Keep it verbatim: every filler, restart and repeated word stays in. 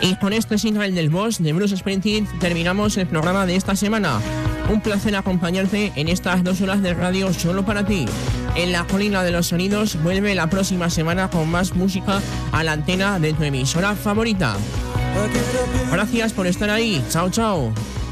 Y con este single del Boss de Bruce Springsteen terminamos el programa de esta semana. Un placer acompañarte en estas dos horas de radio solo para ti. En la colina de los sonidos vuelve la próxima semana con más música a la antena de tu emisora favorita. Gracias por estar ahí. Chao, chao.